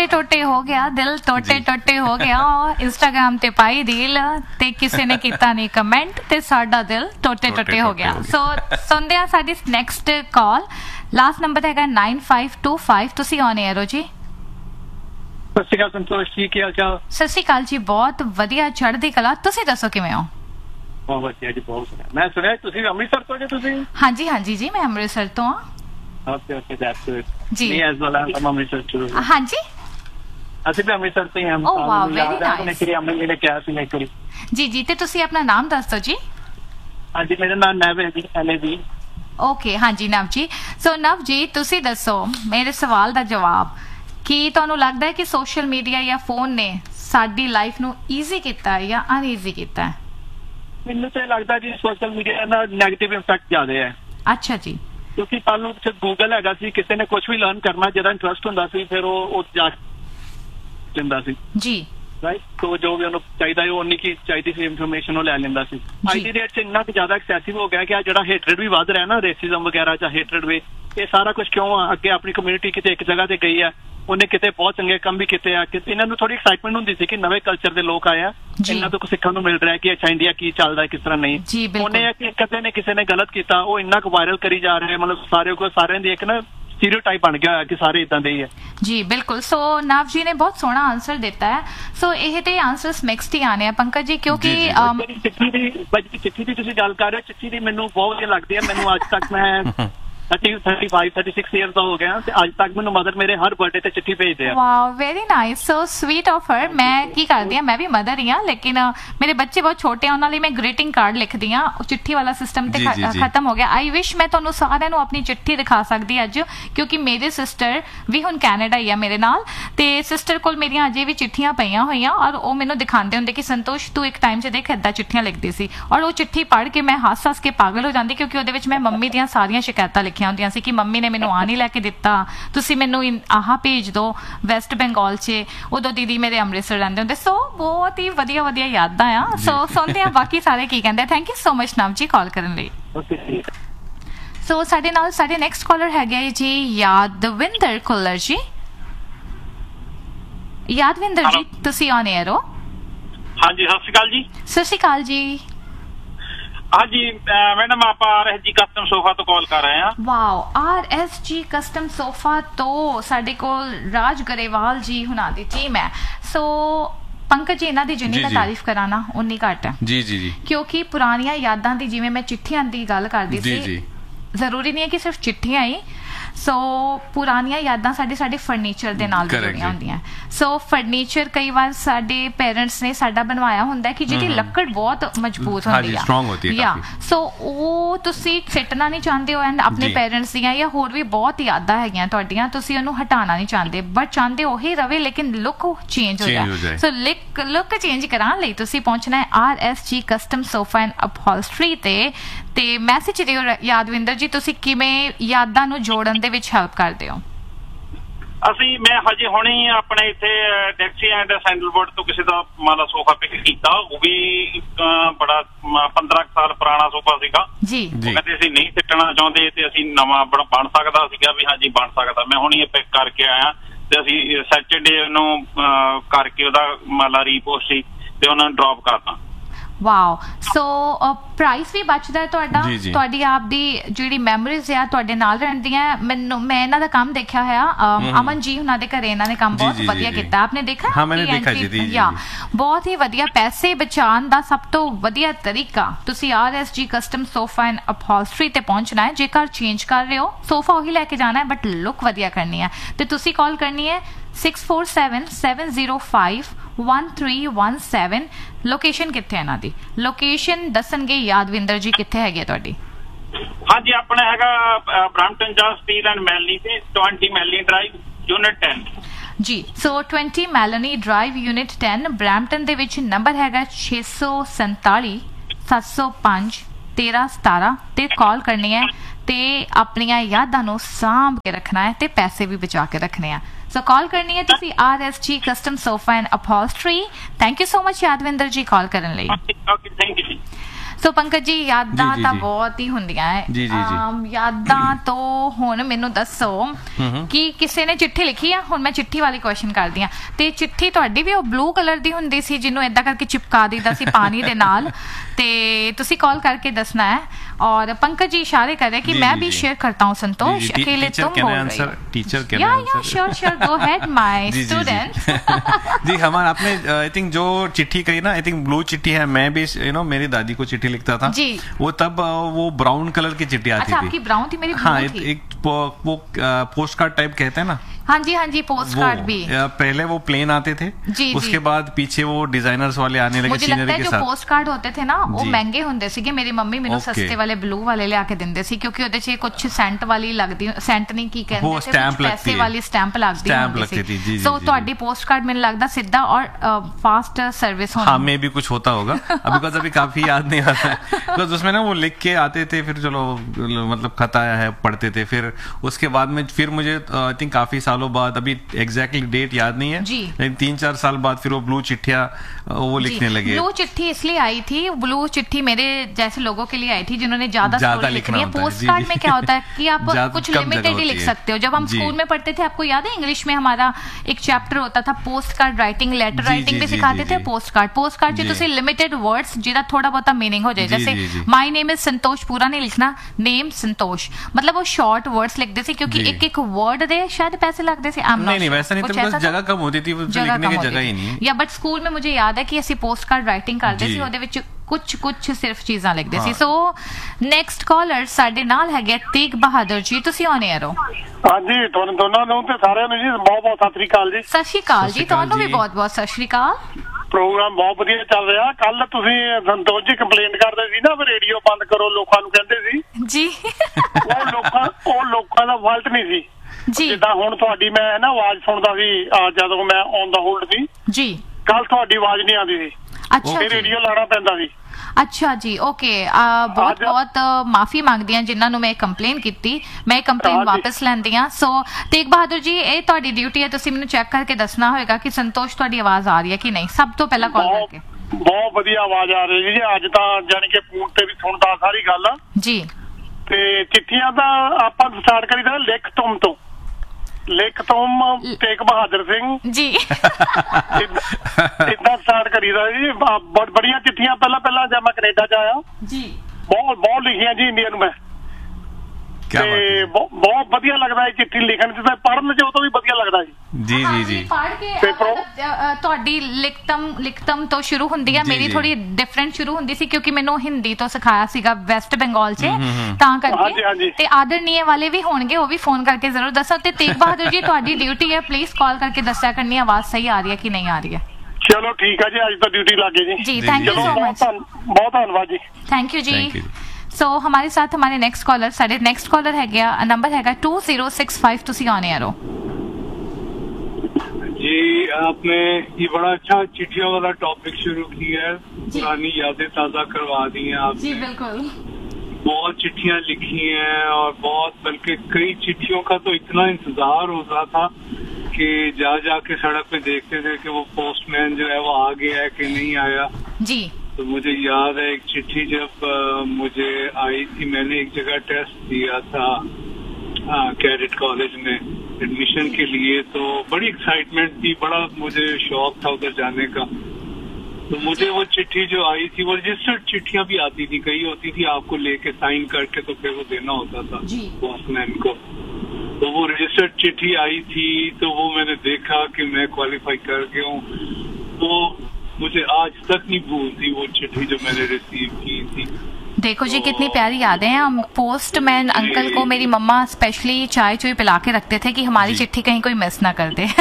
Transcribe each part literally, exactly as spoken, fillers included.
ਟੋਟੇ ਟੋਟੇ ਹੋ ਗਿਆ ਦਿਲ, ਟੋਟੇ ਟੋਟੇ ਹੋ ਗਿਆ। ਇੰਸਟਾਗ੍ਰਾਮ ਤੇ ਪਾਈ ਰੀਲ ਤੇ ਕਿਸੇ ਨੇ ਕੀਤਾ ਨਹੀਂ ਕਮੈਂਟ ਤੇ ਸਾਡਾ ਦਿਲ ਟੋਟੇ ਟੋਟੇ ਹੋ ਗਿਆ। ਸੋ ਸੁਣਦੇ ਆ ਸਾਡੀ ਨੈਕਸਟ ਕਾਲ। ਲਾਸਟ ਨੰਬਰ ਹੈਗਾ ਨਾਈਨ ਫਾਈਵ ਟੂ ਫਾਈਵ। ਤੁਸੀਂ ਔਨ 에ਅਰ ਹੋ ਜੀ। ਸਤਿ ਸ਼੍ਰੀ ਅਕਾਲ ਸੰਤੋਸ਼ ਜੀ, ਕੀ ਹਾਲ ਚਾਲ? ਸਤਿ ਸ਼੍ਰੀ ਅਕਾਲ ਜੀ, ਬਹੁਤ ਵਧੀਆ, ਚੜ੍ਹਦੀ ਕਲਾ। ਤੁਸੀਂ ਦੱਸੋ ਕਿਵੇਂ ਹੋ? ਬਹੁਤ ਵਧੀਆ ਜੀ, ਬਹੁਤ ਵਧੀਆ। ਮੈਂ ਸੁਣਿਆ ਤੁਸੀਂ ਅੰਮ੍ਰਿਤਸਰ ਤੋਂ ਜੀ? ਤੁਸੀਂ? ਹਾਂਜੀ ਹਾਂਜੀ ਜੀ, ਮੈਂ ਅੰਮ੍ਰਿਤਸਰ ਤੋਂ ਹਾਂ। ਓਕੇ ਓਕੇ, ਦੈਟਸ ਗੁੱਡ ਜੀ। ਨਹੀਂ ਐਸ ਵੈਲ ਆਮ ਅੰਮ੍ਰਿਤਸਰ ਤੋਂ। ਹਾਂਜੀ, ਅਸੀਂ ਵੀ ਅੰਮ੍ਰਿਤਸਰ ਤੋਂ ਹੀ ਹਾਂ। ਓ ਵਾਓ, ਵੈਰੀ ਨਾਈਸ। ਕਿ ਅੰਮ੍ਰਿਤਸਰ ਨੇ ਕਿਹਾ ਸੀ ਇੱਕ ਵਾਰੀ। ਜੀ ਜੀ, ਤੇ ਤੁਸੀਂ ਆਪਣਾ ਨਾਮ ਦੱਸ ਦਿਓ ਜੀ। ਹਾਂਜੀ, ਮੇਰਾ ਨਾਮ ਨਵ ਹੈ ਜੀ, ਐਲ ਏ ਵੀ। ਓਕੇ, ਹਾਂਜੀ ਨਵ ਜੀ। ਸੋ ਨਵ ਜੀ, ਤੁਸੀਂ ਦੱਸੋ ਮੇਰੇ ਸਵਾਲ ਦਾ ਜਵਾਬ। ਕੀ ਤੁਹਾਨੂੰ ਲੱਗਦਾ ਹੈ ਕਿ ਸੋਸ਼ਲ ਮੀਡੀਆ ਜਾਂ ਫੋਨ ਨੇ ਸਾਡੀ ਲਾਈਫ ਨੂੰ ਈਜ਼ੀ ਕੀਤਾ ਜਾਂ ਅਨਈਜ਼ੀ ਕੀਤਾ? ਮੈਨੂੰ ਤਾਂ ਲੱਗਦਾ ਜੀ ਸੋਸ਼ਲ ਮੀਡੀਆ ਦਾ ਨੈਗੇਟਿਵ ਇੰਪੈਕਟ ਜ਼ਿਆਦਾ ਹੈ। ਅੱਛਾ ਜੀ। ਕਿਉਂਕਿ ਸਾਨੂੰ ਗੂਗਲ ਹੈਗਾ ਸੀ, ਕਿਸੇ ਨੇ ਕੁਝ ਵੀ ਲਰਨ ਕਰਨਾ, ਜਿਹਦਾ ਇੰਟਰਸਟ ਹੁੰਦਾ ਸੀ ਫਿਰ ਉਹ ਜਾ ਲੈਂਦਾ ਸੀ ਜੀ, ਰਾਈਟ। ਸੋ ਜੋ ਵੀ ਉਹਨੂੰ ਚਾਹੀਦਾ ਹੈ, ਉਹ ਉਨੀ ਕੀ ਚਾਹੀਦੀ ਸੀ ਇਨਫੋਰਮੇਸ਼ਨ ਉਹ ਲੈ ਲੈਂਦਾ ਸੀ। ਅੱਜ ਦੀ ਡੇਟ 'ਚ ਇੰਨਾ ਕੁ ਜ਼ਿਆਦਾ ਐਕਸੈਸਿਵ ਹੋ ਗਿਆ ਕਿ ਆ ਜਿਹੜਾ ਹੇਟਰਡ ਵੀ ਵੱਧ ਰਿਹਾ ਨਾ, ਰੇਸਿਜ਼ਮ ਵਗੈਰਾ ਜਾਂ ਹੇਟਰਡ ਵੀ, ਇਹ ਸਾਰਾ ਕੁਝ ਕਿਉਂ ਆ? ਅੱਗੇ ਆਪਣੀ ਕਮਿਊਨਿਟੀ ਕਿਤੇ ਇੱਕ ਜਗ੍ਹਾ ਤੇ ਗਈ ਆ, ਉਹਨੇ ਕਿਤੇ ਬਹੁਤ ਚੰਗੇ ਕੰਮ ਵੀ ਕੀਤੇ ਆ। ਇਹਨਾਂ ਨੂੰ ਥੋੜੀ ਐਕਸਾਈਟਮੈਂਟ ਹੁੰਦੀ ਸੀ ਕਿ ਨਵੇਂ ਕਲਚਰ ਦੇ ਲੋਕ ਆਏ ਆ, ਇਹਨਾਂ ਤੋਂ ਕੁਝ ਸਿੱਖਣ ਨੂੰ ਮਿਲ ਰਿਹਾ ਕਿ ਅੱਛਾ ਇੰਡੀਆ ਕੀ ਚੱਲਦਾ, ਕਿਸ ਤਰ੍ਹਾਂ ਨਹੀਂ। ਉਹਨੇ ਕਿ ਕਦੇ ਨੇ ਕਿਸੇ ਨੇ ਗਲਤ ਕੀਤਾ, ਉਹ ਇੰਨਾ ਕੁ ਵਾਇਰਲ ਕਰੀ ਜਾ ਰਿਹਾ, ਮਤਲਬ ਸਾਰੇ ਕੋਲ ਸਾਰਿਆਂ ਦੀ ਇੱਕ ਨਾ ਸਟੀਰੀਓਟਾਈਪ ਬਣ ਗਿਆ ਹੋਇਆ ਕਿ ਸਾਰੇ ਇਦਾਂ ਦੇ ਹੀ ਹੈ। ਜੀ ਬਿਲਕੁਲ। ਸੋ ਨਵ ਜੀ ਨੇ ਬਹੁਤ ਸੋਹਣਾ ਆਨਸਰ ਦਿੱਤਾ ਹੈ। ਸੋ ਇਹ ਤੇ ਆਨਸਰਸ ਮਿਕਸਡ ਹੀ ਆਨੇ ਆ ਪੰਕਜ ਜੀ, ਕਿਉਂਕਿ ਚਿੱਠੀ ਦੀ ਚਿੱਠੀ ਦੀ ਤੁਸੀਂ ਗੱਲ ਕਰ ਰਹੇ ਹੋ, ਚਿੱਠੀ ਦੀ ਮੈਨੂੰ ਬਹੁਤ ਵਧੀਆ ਲੱਗਦੀ ਹੈ। ਮੈਨੂੰ ਅੱਜ ਤੱਕ ਮੈਂ thirty, thirty-five, thirty-six years ਦਾ ਹੋ ਗਿਆ ਤੇ ਅੱਜ ਤੱਕ ਮੈਨੂੰ ਮਦਰ ਮੇਰੇ ਹਰ ਬਰਥਡੇ ਤੇ ਚਿੱਠੀ ਭੇਜਦੇ ਆ। Wow, very nice, so sweet of her. ਮੈਂ ਕੀ ਕਰਦੀ ਆ, ਮੈਂ ਵੀ ਮਦਰ ਹੀ ਆ, ਲੇਕਿਨ ਮੇਰੇ ਬੱਚੇ ਬਹੁਤ ਛੋਟੇ ਆ, ਉਹਨਾਂ ਲਈ ਮੈਂ ਗ੍ਰੀਟਿੰਗ ਕਾਰਡ ਲਿਖਦੀ ਆ। ਚਿੱਠੀ ਵਾਲਾ ਸਿਸਟਮ ਤੇ ਖਤਮ ਹੋ ਗਿਆ। ਆਈ ਵਿਸ਼ ਮੈਂ ਤੁਹਾਨੂੰ ਸਾਰਿਆਂ ਨੂੰ ਆਪਣੀ ਚਿੱਠੀ ਦਿਖਾ ਸਕਦੀ ਅੱਜ, ਕਿਉਂਕਿ ਮੇਰੇ ਸਿਸਟਰ ਵੀ ਹੁਣ ਕੈਨੇਡਾ ਹੀ ਆ ਮੇਰੇ ਨਾਲ, ਤੇ ਸਿਸਟਰ ਕੋਲ ਮੇਰੀਆਂ ਅਜੇ ਵੀ ਚਿੱਠੀਆਂ ਪਈਆਂ ਹੋਈਆਂ ਔਰ ਉਹ ਮੈਨੂੰ ਦਿਖਾਉਂਦੇ ਹੁੰਦੇ ਕਿ ਸੰਤੋਸ਼ ਤੂੰ ਇੱਕ ਟਾਈਮ 'ਚ ਦੇਖ ਏਦਾਂ ਚਿੱਠੀਆਂ ਲਿਖਦੀ ਸੀ। ਔਰ ਉਹ ਚਿੱਠੀ ਪੜ੍ਹ ਕੇ ਮੈਂ ਹੱਸ ਹੱਸ ਕੇ ਪਾਗਲ ਹੋ ਜਾਂਦੀ, ਕਿਉਂਕਿ ਉਹਦੇ ਵਿੱਚ ਮੈਂ ਮੰਮੀ ਦੀਆਂ ਸਾਰੀਆਂ ਸ਼ਿਕਾਇਤਾਂ ਲਿਖੀਆਂ ਹੁੰਦੀਆਂ ਸੀ ਕਿ ਮੰਮੀ ਨੇ ਮੈਨੂੰ ਆ ਨਹੀਂ ਲੈ ਕੇ ਦਿੱਤਾ, ਤੁਸੀਂ ਮੈਨੂੰ ਆਹ ਭੇਜ ਦਿਓ ਵੈਸਟ ਬੰਗਾਲ 'ਚ, ਉਦੋਂ ਦੀਦੀ ਮੇਰੇ ਅੰਮ੍ਰਿਤਸਰ ਰਹਿੰਦੇ ਹੁੰਦੇ। ਸੋ ਬਹੁਤ ਹੀ ਵਧੀਆ ਵਧੀਆ ਯਾਦਾਂ ਆ। ਸੋ ਸੁਣਦੇ ਆ ਬਾਕੀ ਸਾਰੇ ਕੀ ਕਹਿੰਦੇ। ਥੈਂਕ ਯੂ ਸੋ ਮਚ ਨਵ ਜੀ ਕਾਲ ਕਰਨ ਲਈ। ਸੋ ਸਾਡੇ ਨਾਲ ਸਾਡੇ ਨੈਕਸਟ ਕਾਲਰ ਹੈਗੇ ਜੀ ਯਾਦਵਿੰਦਰ ਕੁੱਲਰ ਜੀ। ਯਾਦਵਿੰਦਰ ਜੀ, ਤੁਸੀਂ ਔਨ 에ਅਰ ਹੋ। ਹਾਂਜੀ, ਸਤਿ ਸ਼੍ਰੀ ਅਕਾਲ ਜੀ। ਸਤਿ ਸ਼੍ਰੀ ਅਕਾਲ ਜੀ। ਹਾਂਜੀ ਮੈਡਮ, ਆਪਾਂ ਆਰ ਐਸ ਜੀ ਕਸਟਮ ਸੋਫਾ ਤੋਂ ਕਾਲ ਕਰ ਰਹੇ ਹਾਂ। ਵਾਓ, ਆਰ ਐਸ ਜੀ ਕਸਟਮ ਸੋਫਾ ਤੋਂ ਸਾਡੇ ਕੋਲ ਰਾਜ ਗਰੇਵਾਲ ਜੀ ਹੁਣਾਂ ਦੀ ਟੀਮ ਹੈ। ਸੋ ਪੰਕਜ ਜੀ, ਇਹਨਾਂ ਦੀ ਜਿੰਨੀ ਮੈਂ ਤਾਰੀਫ ਕਰਾਂ ਨਾ ਉਨੀ ਘੱਟ ਹੈ। ਜੀ ਜੀ ਜੀ, ਕਿਉਂਕਿ ਪੁਰਾਣੀਆਂ ਯਾਦਾਂ ਦੀ, ਜਿਵੇਂ ਮੈਂ ਚਿੱਠੀਆਂ ਦੀ ਗੱਲ ਕਰਦੀ ਸੀ, ਜ਼ਰੂਰੀ ਨਹੀਂ ਹੈ ਕਿ ਸਿਰਫ ਚਿੱਠੀਆਂ ਹੀ। ਸੋ ਪੁਰਾਣੀਆਂ ਯਾਦਾਂ ਸਾਡੇ ਸਾਡੇ ਫਰਨੀਚਰ ਦੇ ਨਾਲ ਵੀ ਜੁੜੀਆਂ ਹੁੰਦੀਆਂ। ਸੋ ਫਰਨੀਚਰ ਕਈ ਵਾਰ ਸਾਡੇ ਪੇਰੈਂਟਸ ਨੇ ਸਾਡਾ ਬਣਵਾਇਆ ਹੁੰਦਾ ਕਿ ਜਿਹਦੀ ਲੱਕੜ ਬਹੁਤ ਮਜ਼ਬੂਤ ਹੁੰਦੀ ਆ ਯਾ, ਸੋ ਉਹ ਤੁਸੀਂ ਸਿੱਟਣਾ ਨਹੀਂ ਚਾਹੁੰਦੇ ਹੋ, ਐਂਡ ਆਪਣੇ ਪੇਰੈਂਟਸ ਦੀਆਂ ਜਾਂ ਹੋਰ ਵੀ ਬਹੁਤ ਯਾਦਾਂ ਹੈਗੀਆਂ ਤੁਹਾਡੀਆਂ, ਤੁਸੀਂ ਉਹਨੂੰ ਹਟਾਉਣਾ ਨਹੀਂ ਚਾਹੁੰਦੇ, ਬਟ ਚਾਹੁੰਦੇ ਉਹੀ ਰਵੇ ਲੇਕਿਨ ਲੁੱਕ ਚੇਂਜ ਹੋ ਜਾਏ। ਸੋ ਲੁੱਕ ਲੁੱਕ ਚੇਂਜ ਕਰਾਉਣ ਲਈ ਤੁਸੀਂ ਪਹੁੰਚਣਾ ਹੈ ਆਰ ਐਸ ਜੀ ਕਸਟਮ ਸੋਫਾ ਐਂਡ ਅਪਹੋਲਸਟਰੀ ਤੇ ਤੇ ਮੈਸੇਜ ਦਿਓ ਯਾਦਵਿੰਦਰ ਜੀ, ਤੁਸੀਂ ਕਿਵੇਂ ਯਾਦਾਂ ਨੂੰ ਜੋੜਨ ਦੇ ਵਿੱਚ ਹੈਲਪ ਕਰਦੇ ਹੋ? ਅਸੀਂ ਮੈਂ ਹਜੇ ਹੁਣੇ ਆਪਣੇ ਇੱਥੇ ਟੈਕਸੀ ਐਂਡ ਸੈਂਡਲਵੁੱਡ ਤੋਂ ਕਿਸੇ ਦਾ ਮਾਲਾ ਸੋਫਾ ਪਿਕ ਕੀਤਾ, ਉਹ ਵੀ ਬੜਾ ਪੰਦਰਾਂ ਸਾਲ ਪੁਰਾਣਾ ਸੋਫਾ ਸੀਗਾ ਜੀ। ਕਹਿੰਦੇ ਅਸੀਂ ਨਹੀਂ ਸਿੱਟਣਾ ਚਾਹੁੰਦੇ ਤੇ ਅਸੀਂ ਨਵਾਂ ਬਣ ਸਕਦਾ ਸੀਗਾ ਵੀ ਹਾਂਜੀ ਬਣ ਸਕਦਾ। ਮੈਂ ਹੁਣੀ ਇਹ ਪਿਕ ਕਰਕੇ ਆਇਆ ਤੇ ਅਸੀਂ ਸੈਟਰਡੇ ਨੂੰ ਕਰਕੇ ਉਹਦਾ ਮਾਲਾ ਰੀਪੋਸਟ ਸੀ ਤੇ ਉਹਨਾਂ ਨੂੰ ਡ੍ਰੌਪ ਕਰਤਾ। ਵਾਓ, ਸੋ ਪ੍ਰਾਈਸ ਵੀ ਬਚਦਾ ਹੈ ਤੁਹਾਡਾ, ਤੁਹਾਡੀ ਆਪ ਦੀ ਜਿਹੜੀ ਮੈਮਰੀਜ਼ ਆ ਤੁਹਾਡੇ ਨਾਲ ਰਹਿੰਦੀਆਂ। ਮੈਨੂੰ ਮੈਂ ਇਹਨਾਂ ਦਾ ਕੰਮ ਦੇਖਿਆ ਹੋਇਆ, ਅਮਨ ਜੀ ਉਹਨਾਂ ਦੇ ਘਰੇ ਇਹਨਾਂ ਨੇ ਕੰਮ ਬਹੁਤ ਵਧੀਆ ਕੀਤਾ। ਆਪਨੇ ਦੇਖਾ? ਹਾਂ, ਮੈंने देखा जी जी ਯਾ ਬਹੁਤ ਹੀ ਵਧੀਆ। ਪੈਸੇ ਬਚਾਉਣ ਦਾ ਸਭ ਤੋਂ ਵਧੀਆ ਤਰੀਕਾ, ਤੁਸੀਂ ਆਰ ਐਸ ਜੀ ਕਸਟਮ ਸੋਫਾ ਐਂਡ ਅਪਹੋਲਸਟਰੀ ਤੇ ਪਹੁੰਚਣਾ ਹੈ। ਜੇਕਰ ਚੇਂਜ ਕਰ ਰਹੇ ਹੋ ਸੋਫਾ ਉਹੀ ਲੈ ਕੇ ਜਾਣਾ ਹੈ, ਬਟ ਲੁੱਕ ਵਧੀਆ ਕਰਨੀ ਹੈ, ਤੇ ਤੁਸੀਂ ਕਾਲ ਕਰਨੀ ਹੈ six four seven seven zero five one three one seven. Location ਕਿੱਥੇ ਹੈ ਇਹਨਾਂ ਦੀ? ਲੋਕੇਸ਼ਨ ਦੱਸਣਗੇ ਯਾਦਵਿੰਦਰ ਜੀ ਕਿੱਥੇ ਹੈਗੀ ਹੈ ਤੁਹਾਡੀ? ਹਾਂਜੀ, ਆਪਣਾ ਹੈਗਾ ਬ੍ਰੈਂਪਟਨ ਜਾਂ ਸਟੀਲ ਐਂਡ ਮੈਲਨੀ ਤੇ ਟਵੈਂਟੀ ਮੈਲਨੀ ਡਰਾਈਵ ਯੂਨਿਟ ਟੈਨ ਜੀ। ਸੋ twenty ਮੈਲਨੀ drive unit ten Brampton ਦੇ ਵਿੱਚ। ਨੰਬਰ ਹੈਗਾ ਛੇ ਸੌ ਸੰਤਾਲੀ ਸੱਤ ਸੌ ਪੰਜ ਤੇਰਾਂ ਸਤਾਰਾਂ ਤੇ ਕਾਲ ਕਰਨੀ ਹੈ ਤੇ ਆਪਣੀਆਂ ਯਾਦਾਂ ਨੂੰ ਸਾਂਭ ਕੇ ਰੱਖਣਾ ਹੈ ਤੇ ਪੈਸੇ ਵੀ ਬਚਾ ਕੇ ਰੱਖਣੇ ਆ। ਸੋ ਕਾਲ ਕਰਨੀ ਹੈ ਤੁਸੀਂ ਆਰ ਐਸ ਜੀ custom sofa and ਅਪਹੋਲਸਟਰੀ। Thank you so much Yadvinder ਜੀ ਕਾਲ ਕਰਨ ਲਈ। ਸੋ ਪੰਕਜ ਜੀ ਯਾਦਾਂ ਤਾਂ ਬਹੁਤ ਹੀ ਹੁੰਦੀਆਂ ਹੈ। ਯਾਦਾਂ ਤੋਂ ਹੁਣ ਮੈਨੂੰ ਦੱਸੋ ਕਿ ਕਿਸੇ ਨੇ ਚਿੱਠੀ ਲਿਖੀ ਆ। ਹੁਣ ਮੈਂ ਚਿੱਠੀ ਵਾਲੀ ਕੁਐਸਚਨ ਕਰਦੀ ਆ, ਤੇ ਚਿੱਠੀ ਤੁਹਾਡੀ ਵੀ ਉਹ ਬਲੂ ਕਲਰ ਦੀ ਹੁੰਦੀ ਸੀ ਜਿਹਨੂੰ ਏਦਾਂ ਕਰਕੇ ਚਿਪਕਾ ਦਿੱਤਾ ਸੀ ਪਾਣੀ ਦੇ ਨਾਲ, ਤੇ ਤੁਸੀਂ कॉल करके दसना है। और पंकज जी इशारे कर रहे कि मैं भी शेयर करता हूँ संतोष, अकेले तुम बोल रही हो। टीचर या या sure sure go ahead my student. जी हमारा आपने आई थिंक जो चिट्ठी कही ना, आई थिंक ब्लू चिट्ठी है। मैं भी यू नो मेरी दादी को चिट्ठी लिखता था जी, वो तब वो ब्राउन कलर की चिट्ठी आती थी। आपकी ब्राउन थी, मेरी हाँ एक वो पोस्ट कार्ड टाइप कहते हैं ना। हाँ जी हाँ जी, पोस्ट कार्ड भी पहले वो प्लेन आते थे जी, उसके जी. बाद पीछे वो डिजाइनर्स वाले आने लगे। मुझे लगता है जो पोस्ट कार्ड होते थे ना वो महंगे होंगे सीगे। मेरी मम्मी मेनू सस्ते वाले ब्लू वाले लिया के दिंदे सी, क्योंकि ਉਹਦੇ 'ਚ ਕੁਝ ਸੈਂਟ ਵਾਲੀ ਲੱਗਦੀ, ਸੈਂਟ ਨਹੀਂ ਕੀ ਕਹਿੰਦੇ ਸੀ, ਕੁਝ ਪੈਸੇ ਵਾਲੀ ਸਟੈਂਪ ਲੱਗਦੀ ਹੁੰਦੀ ਸੀ। ਸੋ ਤੁਹਾਡੀ पोस्ट कार्ड मैंने लगता सीधा और फास्ट सर्विस होना। हाँ मे भी कुछ होता होगा बिकॉज अभी काफी याद नहीं आता है। बिकॉज उसमें ना वो लिख के आते थे, फिर चलो मतलब खत आया है पढ़ते थे, फिर उसके बाद में फिर मुझे आई थिंक काफी सालों बाद, अभी एग्जैक्टली डेट याद नहीं है लेकिन तीन चार साल बाद फिर वो ब्लू चिट्ठियां वो लिखने लगे। ब्लू चिट्ठी इसलिए आई थी, ब्लू चिट्ठी मेरे जैसे लोगों के लिए आई थी जिन्होंने ज्यादा स्टोरी लिखनी है। पोस्ट कार्ड में क्या होता है कि आप कुछ लिमिटेड ही लिख सकते हो। जब हम स्कूल में पढ़ते थे, आपको याद है इंग्लिश में हमारा एक चैप्टर होता था post card writing, letter writing भी सिखाते थे। पोस्ट कार्ड पोस्ट कार्ड च तुसी लिमिटेड वर्ड्स जिहदा थोड़ा बहुत मीनिंग हो जाए, जैसे माय नेम इज संतोष पूरा नहीं लिखना, नेम संतोष, मतलब वो शॉर्ट वर्ड्स लिखते थे क्योंकि एक एक वर्ड दे शायद पैसे लगते थे। नहीं नहीं वैसा नहीं था, बस जगह कम होती थी, लिखने की जगह ही नहीं है। या बट स्कूल में मुझे याद है कि ਅਸੀਂ पोस्ट कार्ड राइटिंग करते ਸੀ, ਉਹਦੇ ਵਿੱਚ ਕੁਝ ਕੁਝ ਸਿਰਫ ਚੀਜ਼ਾਂ ਲਿਖਦੇ ਸੀ। ਸੋ ਨੈਕਸਟ ਕਾਲਰ ਸਾਡੇ ਨਾਲ ਹੈਗੇ ਤੇਗ ਬਹਾਦਰ ਜੀ, ਤੁਸੀਂ ਔਨ 에ਅਰ ਹੋ। ਹਾਂਜੀ ਤੁਹਾਨੂੰ ਦੋਨਾਂ ਨੂੰ ਤੇ ਸਾਰਿਆਂ ਨੂੰ ਜੀ ਬਹੁਤ ਬਹੁਤ ਸਤਿ ਸ੍ਰੀ ਅਕਾਲ ਜੀ। ਸਤਿ ਸ੍ਰੀ ਅਕਾਲ ਜੀ, ਤੁਹਾਨੂੰ ਵੀ ਬਹੁਤ ਬਹੁਤ ਸਤਿ ਸ੍ਰੀ ਅਕਾਲ। ਪ੍ਰੋਗਰਾਮ ਬਹੁਤ ਵਧੀਆ ਚੱਲ ਰਿਹਾ। ਕੱਲ ਤੁਸੀਂ ਸੰਤੋਸ਼ ਜੀ ਕੰਪਲੇਂਟ ਕਰਦੇ ਸੀ ਨਾ, ਰੇਡੀਓ ਬੰਦ ਕਰੋ ਲੋਕਾਂ ਨੂੰ ਕਹਿੰਦੇ ਸੀ ਜੀ। ਉਹ ਲੋਕਾਂ ਉਹ ਲੋਕਾਂ ਦਾ ਫਾਲਟ ਨਹੀਂ ਸੀ ਜੀ। ਜਿੱਦਾਂ ਹੁਣ ਤੁਹਾਡੀ ਮੈਂ ਨਾ ਆਵਾਜ਼ ਸੁਣਦਾ ਸੀ ਜਦੋਂ ਮੈਂ ਔਨ ਦਾ ਹੋਲਡ ਸੀ ਜੀ, ਕੱਲ ਤੁਹਾਡੀ ਆਵਾਜ਼ ਨਹੀਂ ਆਉਂਦੀ ਸੀ। ਅੱਛਾ, ਰੇਡੀਓ ਲਾਣਾ ਪੈਂਦਾ ਸੀ। ਅੱਛਾ ਜੀ, ਓਕੇ। ਬਹੁਤ ਬਹੁਤ ਮਾਫੀ ਮੰਗਦੀ ਹਾਂ ਜਿਨ੍ਹਾਂ ਨੂੰ ਮੈਂ ਕੰਪਲੇਨ ਕੀਤੀ। ਮੈਂ ਕੰਪਲੇਨ ਵਾਪਸ ਲੈਂਦੀ ਹਾਂ। ਸੋ ਤੇਗ ਬਹਾਦਰ ਜੀ, ਇਹ ਤੁਹਾਡੀ ਡਿਊਟੀ ਹੈ, ਤੁਸੀਂ ਮੈਨੂੰ ਚੈੱਕ ਕਰਕੇ ਦੱਸਣਾ ਹੋਏਗਾ ਕਿ ਸੰਤੋਸ਼ ਤੁਹਾਡੀ ਆਵਾਜ਼ ਆ ਰਹੀ ਹੈ ਕਿ ਨਹੀਂ, ਸਭ ਤੋਂ ਪਹਿਲਾਂ ਕਾਲ ਕਰਕੇ। ਬਹੁਤ ਵਧੀਆ ਆਵਾਜ਼ ਆ ਰਹੀ ਜੀ ਅੱਜ ਤਾਂ, ਜਾਨੀ ਕਿ ਫੋਨ ਤੇ ਵੀ ਸੁਣਦਾ ਸਾਰੀ ਗੱਲ ਜੀ। ਤੇ ਚਿੱਠੀਆਂ ਤਾਂ ਆਪਾਂ ਸਟਾਰਟ ਕਰੀਦਾ ਲਿਖ ਤੁਮ ਤੋਂ, ਲਿਖ ਤੁਮ ਤੇਗ ਬਹਾਦਰ ਸਿੰਘ ਜੀ, ਇਦਾਂ ਸਟਾਰਟ ਕਰੀਦਾ ਜੀ। ਬੜੀਆਂ ਚਿੱਠੀਆਂ ਪਹਿਲਾਂ ਪਹਿਲਾਂ ਜਦ ਮੈਂ ਕੈਨੇਡਾ ਚ ਆਇਆ ਜੀ, ਬਹੁਤ ਬਹੁਤ ਲਿਖੀਆਂ ਜੀ ਇੰਡੀਆ ਨੂੰ ਮੈਂ, ਤੇ ਬਹੁਤ ਵਧੀਆ ਲੱਗਦਾ ਚਿੱਠੀ ਲਿਖਣ ਚ, ਤੇ ਪੜ੍ਹਨ ਚ ਉਹ ਤੋਂ ਵੀ ਵਧੀਆ ਲੱਗਦਾ ਜੀ। ਜੀ ਜੀ ਜੀ, ਪੜ੍ਹ ਕੇ ਤੁਹਾਡੀ ਲਿਖਤਮ ਲਿਖਤਮ ਤੋਂ ਸ਼ੁਰੂ ਹੁੰਦੀ ਹੈ, ਮੇਰੀ ਥੋੜੀ ਡਿਫਰੈਂਟ ਸ਼ੁਰੂ ਹੁੰਦੀ ਸੀ ਕਿਉਂਕਿ ਮੈਨੂੰ ਹਿੰਦੀ ਤੋਂ ਸਿਖਾਇਆ ਸੀਗਾ ਵੈਸਟ ਬੰਗਾਲ ਚ, ਤਾਂ ਕਰਕੇ। ਤੇ ਆਦਰਨੀਏ ਵਾਲੇ ਵੀ ਹੋਣਗੇ, ਉਹ ਵੀ ਫੋਨ ਕਰਕੇ ਜ਼ਰੂਰ ਦੱਸੋ। ਤੇ ਤੇਗ ਬਹਾਦਰ ਜੀ, ਤੁਹਾਡੀ ਡਿਊਟੀ ਹੈ, ਪਲੀਜ਼ ਕਾਲ ਕਰਕੇ ਦੱਸਿਆ ਕਰਨੀ ਆਵਾਜ਼ ਸਹੀ ਆ ਰਹੀ ਹੈ ਕਿ ਨਹੀਂ ਆ ਰਹੀ ਹੈ। ਚਲੋ ਠੀਕ ਹੈ ਜੀ, ਅੱਜ ਤਾਂ ਡਿਊਟੀ ਲੱਗ ਗਈ ਜੀ। ਜੀ ਥੈਂਕ ਯੂ ਸੋ मच, ਬਹੁਤ ਧੰਨਵਾਦ ਜੀ। Thank you ji. So so, हमारे साथ हमारे नेक्स्ट कॉलर साढ़े नेक्स्ट कॉलर है गया, नंबर हैगा टू जीरो सिक्स फाइव, तुसी ऑन एयर हो जी। आपने ये बड़ा अच्छा चिट्ठियों वाला टॉपिक शुरू किया है, पुरानी यादें ताज़ा करवा दी हैं आपने। जी बिल्कुल, बहुत चिट्ठियां लिखी हैं और बहुत, बल्कि कई चिट्ठियों का तो इतना इंतजार होता था कि जा जाके सड़क पे देखते थे कि वो पोस्टमैन जो है वो आ गया है कि नहीं आया जी। तो मुझे याद है एक चिट्ठी जब आ, मुझे आई थी, मैंने एक जगह टेस्ट दिया था कैडेट कॉलेज में एडमिशन के लिए, तो बड़ी एक्साइटमेंट थी, बड़ा मुझे शौक था उधर जाने का। तो मुझे वो चिट्ठी जो आई थी, वो रजिस्टर्ड चिट्ठियां भी आती थी, कई होती थी आपको लेके साइन करके तो फिर वो देना होता था पोस्टमैन को। तो वो रजिस्टर्ड चिट्ठी आई थी, तो वो मैंने देखा कि मैं क्वालिफाई कर गया हूँ। तो मुझे आज तक नहीं भूलती वो चिट्ठी जो मैंने रिसीव की थी। देखो जी कितनी प्यारी यादें हैं। हम पोस्टमैन अंकल को मेरी मम्मा स्पेशली चाय चुई पिला के रखते थे कि हमारी चिट्ठी कहीं कोई मिस ना कर दे।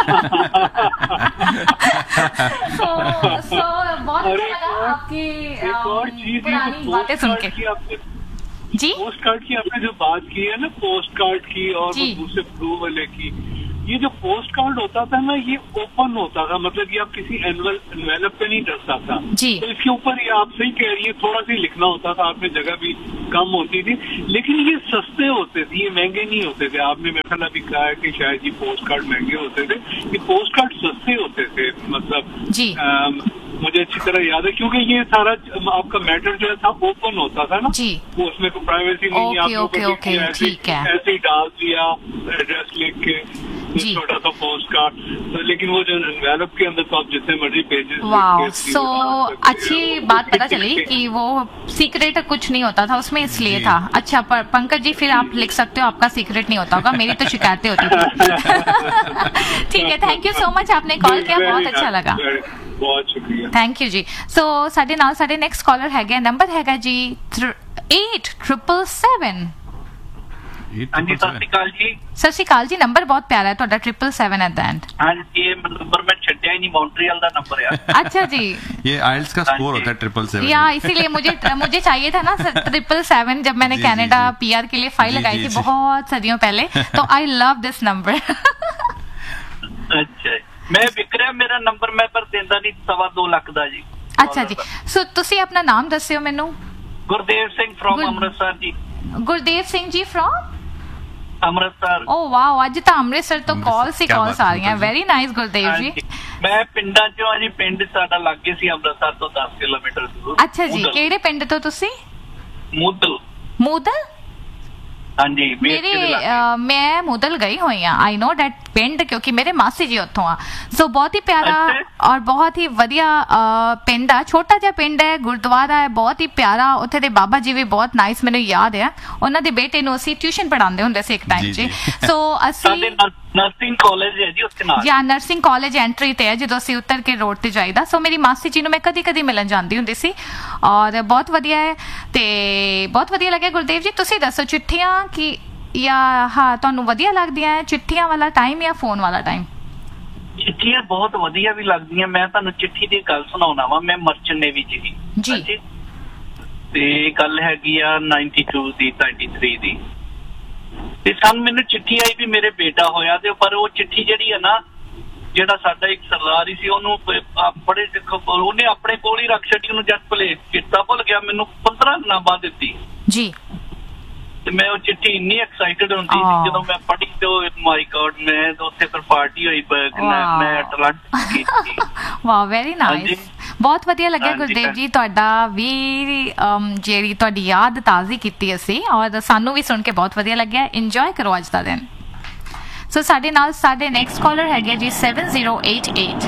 so, so, बहुत अच्छा लगा आपकी पुरानी बातें सुन के जी। पोस्ट कार्ड की आपने जो बात की है ना, पोस्ट कार्ड की और दूसरे ब्लू वाले की, ये जो पोस्ट कार्ड होता था ना, ये ओपन होता था, मतलब ये आप किसी एनवेलप पे नहीं डरता था जी। तो इसके ऊपर ये आप सही कह रही है, थोड़ा सा लिखना होता था, आपने जगह भी कम होती थी, लेकिन ये सस्ते होते थे, ये महंगे नहीं होते थे। आपने मेरे ख्याल अभी कहा है कि शायद ये पोस्ट कार्ड महंगे होते थे, ये पोस्ट कार्ड सस्ते होते थे, मतलब जी। आ, मुझे अच्छी तरह याद है, क्योंकि ये सारा आपका मैटर जो है था ओपन होता था ना जी, वो उसमें कोई प्राइवेसी नहीं है। ओके ओके ओके ठीक है, ऐसे ही डाल दिया एड्रेस लिख के छोटा सा पोस्ट कार्ड, तो लेकिन वो जो एनवेलप के अंदर तो आप जितने मर्जी पेजेस। वाह, सो अच्छी बात पता चली कि वो सीक्रेट कुछ नहीं होता था उसमें, इसलिए था। अच्छा पंकज जी, फिर आप लिख सकते हो, आपका सीक्रेट नहीं होता होगा, मेरी तो शिकायतें होती थी। ठीक है, थैंक यू सो मच, आपने कॉल किया, बहुत अच्छा लगा, बहुत शुक्रिया, थैंक यू जी। सो साडे नाल साडे नेक्स्ट कॉलर हैगा, नंबर हैगा जी एट ट्रिपल सैवन। ਹਾਂਜੀ ਸਤਿ ਸ਼੍ਰੀ ਅਕਾਲ ਜੀ। ਸਤਿ ਸ਼੍ਰੀ ਅਕਾਲ ਜੀ, ਨੰਬਰ ਬਹੁਤ ਪਿਆਰਾ ਹੈ ਤੁਹਾਡਾ triple seven at the end. ਹਾਂਜੀ ਇਹ ਨੰਬਰ ਮੈਂ ਛੱਡਿਆ ਹੀ ਨਹੀਂ, ਮੌਂਟਰੀਅਲ ਦਾ ਨੰबर है। अच्छा जी, ये आइल्स का स्कोर होता है ट्रिपल सेवन। या इसीलिए मुझे मुझे चाहिए था ना ट्रिपल सेवन, जब मैंने कनाडा पीआर के लिए फाइल लगाई थी बहुत सदियों पहले, तो आई लव दिस नंबर। अच्छा, मैं विक्रम, मेरा नंबर मैं पर देंदा नहीं, सवा दो लाख ਦਾ ਜੀ। अच्छा जी, सो ਤੁਸੀਂ ਆਪਣਾ ਨਾਮ ਦੱਸਿਓ ਮੈਨੂੰ। ਗੁਰਦੇਵ ਸਿੰਘ ਫਰੋਮ ਅੰਮ੍ਰਿਤਸਰ ਜੀ। Gurdev Singh ji from Amritsar. O wow, ਅੱਜ ਤਾਂ ਅੰਮ੍ਰਿਤਸਰ ਤੋਂ ਕਾਲ ਸੀ ਕਾਲਸ ਆ ਰਹੀਆਂ, ਵੈਰੀ ਨਾਈਸ ਗੁਰਦੇਵ ਜੀ। ਮੈਂ ਪਿੰਡਾਂ ਚੋਂ ਆ ਜੀ, ਪਿੰਡ ਸਾਡਾ ਲਾਗੇ ਸੀ ਅੰਮ੍ਰਿਤਸਰ ਤੋਂ ਦਸ ਕਿਲੋਮੀਟਰ ਦੂਰ। ਅੱਛਾ ਜੀ, ਕਿਹੜੇ ਪਿੰਡ ਤੋਂ ਤੁਸੀਂ? ਮੂਦਲ। ਮੂਦਲ? ਹਾਂਜੀ, ਮੇਰੇ ਮੈਂ ਮੂਦਲ ਗਈ ਹੋਈ ਆ, ਆਈ ਨੋ ਡੈਟ ਪਿੰਡ, ਕਿਉਂਕਿ ਮੇਰੇ ਮਾਸੀ ਜੀ ਉੱਥੋਂ ਆ। ਸੋ ਬਹੁਤ ਹੀ ਪਿਆਰਾ ਔਰ ਬਹੁਤ ਹੀ ਵਧੀਆ ਪਿੰਡ ਆ, ਛੋਟਾ ਜਿਹਾ ਪਿੰਡ ਹੈ, ਗੁਰਦੁਆਰਾ ਹੈ, ਬਹੁਤ ਹੀ ਪਿਆਰਾ, ਉੱਥੇ ਦੇ ਬਾਬਾ ਜੀ ਵੀ ਬਹੁਤ ਨਾਈਸ, ਮੈਨੂੰ ਯਾਦ ਹੈ ਉਹਨਾਂ ਦੇ ਬੇਟੇ ਨੂੰ ਅਸੀਂ ਟਿਊਸ਼ਨ ਪੜਾਉਂਦੇ ਹੁੰਦੇ ਸੀ ਇੱਕ ਟਾਈਮ 'ਚ। ਸੋ ਅਸੀਂ ਨਰਸਿੰਗ ਕਾਲਜ ਹੈ ਜੀ ਉੱਥੇ ਨਾਲ, ਜਾਂ ਨਰਸਿੰਗ ਕਾਲਜ ਐਂਟਰੀ ਤੇ ਹੈ, ਜਦੋਂ ਅਸੀਂ ਉਤਰ ਕੇ ਰੋਡ ਤੇ ਜਾਈਦਾ। ਸੋ ਮੇਰੀ ਮਾਸੀ ਜੀ ਨੂੰ ਮੈਂ ਕਦੀ ਕਦੀ ਮਿਲਣ ਜਾਂਦੀ ਹੁੰਦੀ ਸੀ, ਔਰ ਬਹੁਤ ਵਧੀਆ ਹੈ ਤੇ ਬਹੁਤ ਵਧੀਆ ਲੱਗਿਆ। ਗੁਰਦੇਵ ਜੀ ਤੁਸੀਂ ਦੱਸੋ, ਚਿੱਠੀਆਂ ਕਿ ਜਾਂ ਹਾਂ ਤੁਹਾਨੂੰ ਵਧੀਆ ਲੱਗਦੀਆਂ ਹੈ ਚਿੱਠੀਆਂ ਵਾਲਾ ਟਾਈਮ ਜਾਂ ਫੋਨ ਵਾਲਾ ਟਾਈਮ? ਚਿੱਠੀਆਂ ਬਹੁਤ ਵਧੀਆ ਵੀ ਲੱਗਦੀਆਂ। ਮੈਂ ਤੁਹਾਨੂੰ ਚਿੱਠੀ ਦੀ ਗੱਲ ਸੁਣਾਉਣਾ ਵਾ, ਮੈਂ ਮਰਚੈਂਟ ਨੇਵੀ ਚ ਸੀ ਜੀ, ਤੇ ਗੱਲ ਹੈਗੀ ਆ ਨਾਈਨਟੀ ਟੂ ਦੀ ਨਾਈਨਟੀ ਥ੍ਰੀ ਦੀ, ਤੇ ਸਾਨੂੰ ਮੈਨੂੰ ਚਿੱਠੀ ਆਈ ਵੀ ਮੇਰੇ ਬੇਟਾ ਹੋਇਆ, ਤੇ ਪਰ ਉਹ ਚਿੱਠੀ ਜਿਹੜੀ ਆ ਨਾ, ਜਿਹੜਾ ਸਾਡਾ ਇੱਕ ਸਰਦਾਰ ਸੀ ਉਹਨੂੰ ਬੜੇ ਉਹਨੇ ਆਪਣੇ ਕੋਲ ਹੀ ਰੱਖ ਛੱਡੀ, ਉਹਨੂੰ ਜਦ ਭੁਲੇ ਚਿੱਤਾ ਭੁੱਲ ਗਿਆ, ਮੈਨੂੰ ਪੰਦਰਾਂ ਦਿਨਾਂ ਬਾਅਦ ਦਿੱਤੀ ਜੀ। ਤੇ ਮੈਂ ਉਹ ਚਿੱਠੀ ਇੰਨੀ ਐਕਸਾਈਟਡ ਹੁੰਦੀ ਸੀ ਜਦੋਂ ਮੈਂ ਪੜ੍ਹੀ, ਤੇ ਮਾਈ ਗॉड, ਮੈਂ ਉੱਥੇ ਫਿਰ ਪਾਰਟੀ ਹੋਈ, ਮੈਂ ਟੋਰਾਂਟੋ ਕੀਤੀ। ਵਾਹ, ਵੈਰੀ ਨਾਈਸ, ਬਹੁਤ ਵਧੀਆ ਲੱਗਿਆ ਗੁਰਦੇਵ ਜੀ, ਤੁਹਾਡਾ ਵੀ ਜਿਹੜੀ ਤੁਹਾਡੀ ਯਾਦ ਤਾਜ਼ੀ ਕੀਤੀ ਅਸੀਂ, ਔਰ ਸਾਨੂੰ ਵੀ ਸੁਣ ਕੇ ਬਹੁਤ ਵਧੀਆ ਲੱਗਿਆ। ਇੰਜੋਏ ਕਰੋ ਅੱਜ ਦਾ ਦਿਨ। ਸੋ ਸਾਡੇ ਨਾਲ ਸਾਡੇ ਨੈਕਸਟ ਕਾਲਰ ਹੈਗੇ ਜੀ seven zero eight eight.